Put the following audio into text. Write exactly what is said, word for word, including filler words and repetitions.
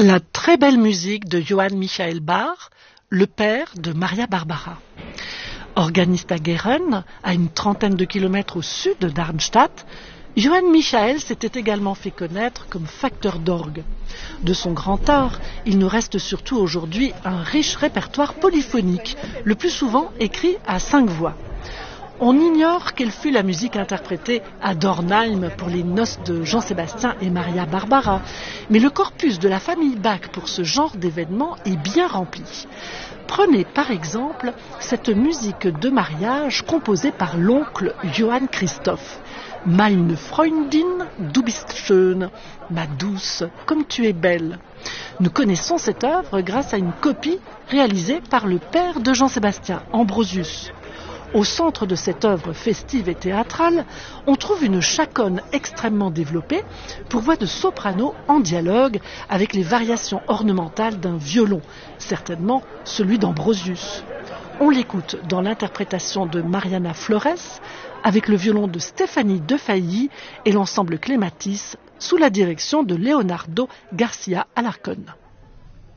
La très belle musique de Johann Michael Bach, le père de Maria Barbara. Organiste à Gehren, à une trentaine de kilomètres au sud de Darmstadt, Johann Michael s'était également fait connaître comme facteur d'orgue. De son grand art, il nous reste surtout aujourd'hui un riche répertoire polyphonique, le plus souvent écrit à cinq voix. On ignore quelle fut la musique interprétée à Dornheim pour les noces de Jean-Sébastien et Maria Barbara, mais le corpus de la famille Bach pour ce genre d'événement est bien rempli. Prenez par exemple cette musique de mariage composée par l'oncle Johann Christoph. Meine Freundin, du bist schön, ma douce, comme tu es belle. Nous connaissons cette œuvre grâce à une copie réalisée par le père de Jean-Sébastien, Ambrosius. Au centre de cette œuvre festive et théâtrale, on trouve une chaconne extrêmement développée pour voix de soprano en dialogue avec les variations ornementales d'un violon, certainement celui d'Ambrosius. On l'écoute dans l'interprétation de Mariana Flores avec le violon de Stéphanie Defailly et l'ensemble Clématis sous la direction de Leonardo Garcia Alarcón.